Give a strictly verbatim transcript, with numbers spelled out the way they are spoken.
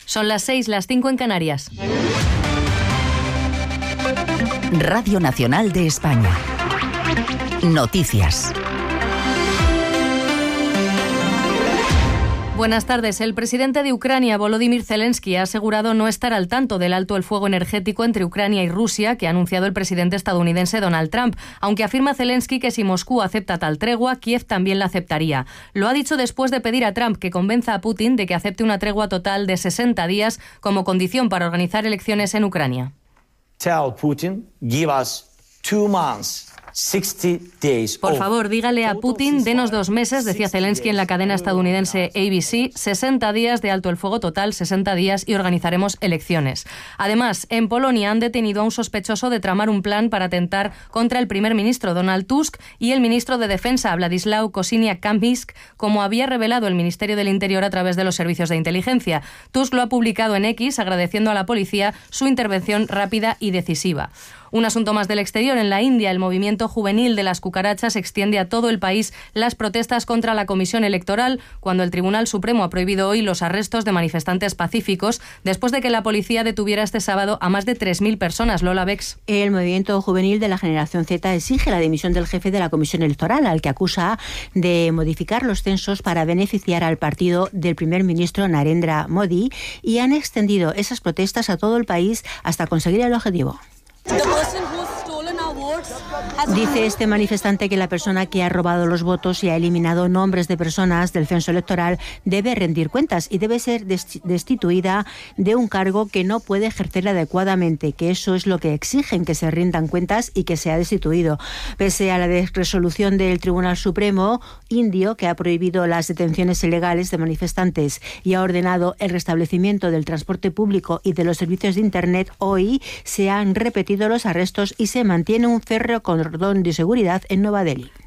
Son las seis, las cinco en Canarias. Radio Nacional de España. Noticias. Buenas tardes. El presidente de Ucrania, Volodymyr Zelensky, ha asegurado no estar al tanto del alto el fuego energético entre Ucrania y Rusia que ha anunciado el presidente estadounidense Donald Trump, aunque afirma Zelensky que si Moscú acepta tal tregua, Kiev también la aceptaría. Lo ha dicho después de pedir a Trump que convenza a Putin de que acepte una tregua total de sesenta días como condición para organizar elecciones en Ucrania. Tell Putin, give us two months. Por favor, dígale a Putin, denos dos meses, decía Zelensky en la cadena estadounidense A B C, sesenta días de alto el fuego total, sesenta días y organizaremos elecciones. Además, en Polonia han detenido a un sospechoso de tramar un plan para atentar contra el primer ministro Donald Tusk y el ministro de Defensa Władysław Kosiniak-Kamysz, como había revelado el Ministerio del Interior a través de los servicios de inteligencia. Tusk lo ha publicado en X agradeciendo a la policía su intervención rápida y decisiva. Un asunto más del exterior. En la India, el movimiento juvenil de las cucarachas extiende a todo el país las protestas contra la Comisión Electoral, cuando el Tribunal Supremo ha prohibido hoy los arrestos de manifestantes pacíficos, después de que la policía detuviera este sábado a más de tres mil personas. Lola Bex. El movimiento juvenil de la generación Z exige la dimisión del jefe de la Comisión Electoral, al que acusa de modificar los censos para beneficiar al partido del primer ministro Narendra Modi, y han extendido esas protestas a todo el país hasta conseguir el objetivo. Dice este manifestante que la persona que ha robado los votos y ha eliminado nombres de personas del censo electoral debe rendir cuentas y debe ser destituida de un cargo que no puede ejercer adecuadamente, que eso es lo que exigen, que se rindan cuentas y que sea destituido. Pese a la resolución del Tribunal Supremo indio, que ha prohibido las detenciones ilegales de manifestantes y ha ordenado el restablecimiento del transporte público y de los servicios de Internet, hoy se han repetido los arrestos y se mantiene un férreo cordón de seguridad en Nueva Delhi.